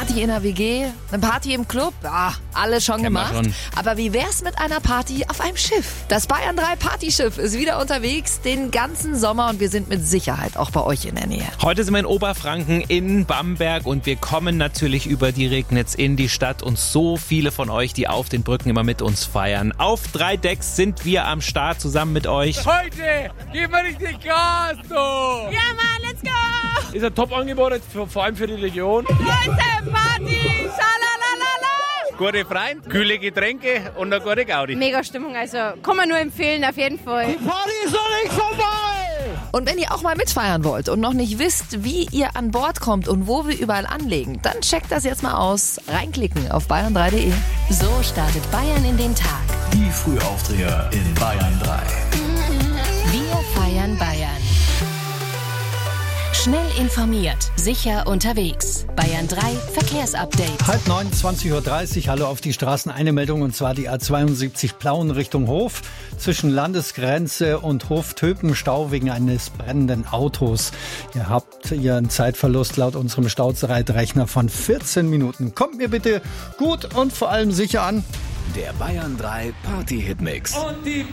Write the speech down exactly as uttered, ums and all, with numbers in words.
Party in der W G, eine Party im Club, ja, alles schon Kennen wir gemacht. schon. Aber wie wär's mit einer Party auf einem Schiff? Das Bayern drei Partyschiff ist wieder unterwegs den ganzen Sommer und wir sind mit Sicherheit auch bei euch in der Nähe. Heute sind wir in Oberfranken, in Bamberg und wir kommen natürlich über die Regnitz in die Stadt und so viele von euch, die auf den Brücken immer mit uns feiern. Auf drei Decks sind wir am Start zusammen mit euch. Heute geben wir richtig Gas, du! Ja, Mann, let's go! Ist ein Top-Angebot, jetzt für, vor allem für die Region. Leute, Party! Schalalala! Gute Freunde, kühle Getränke und eine gute Gaudi. Mega Stimmung, also kann man nur empfehlen, auf jeden Fall. Die Party ist noch nicht vorbei! Und wenn ihr auch mal mitfeiern wollt und noch nicht wisst, wie ihr an Bord kommt und wo wir überall anlegen, dann checkt das jetzt mal aus. Reinklicken auf bayern drei punkt de. So startet Bayern in den Tag. Die Frühaufdreher in Bayern drei. Wir feiern Bayern. Schnell informiert, sicher unterwegs. Bayern drei Verkehrsupdate. Halb neun, zwanzig Uhr dreißig. Hallo auf die Straßen. Eine Meldung und zwar die A zweiundsiebzig Plauen Richtung Hof. Zwischen Landesgrenze und Hof-Töpen Stau wegen eines brennenden Autos. Ihr habt Ihren Zeitverlust laut unserem Stauzeitrechner von vierzehn Minuten. Kommt mir bitte gut und vor allem sicher an. Der Bayern drei Party-Hitmix. Und die